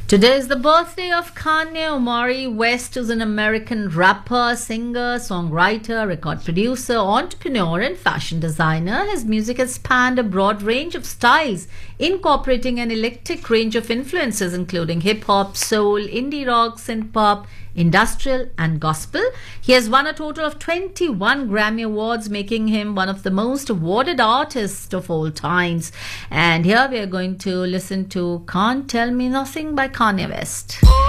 Today is the birthday of Kanye Omari West, who's an American rapper, singer, songwriter, record producer, entrepreneur, and fashion designer. His music has spanned a broad range of styles, incorporating an eclectic range of influences, including hip hop, soul, indie rock, synth pop, industrial, and gospel. He has won a total of 21 Grammy Awards, making him one of the most awarded artists of all times. And here we are going to listen to Can't Tell Me Nothing by Kanye West.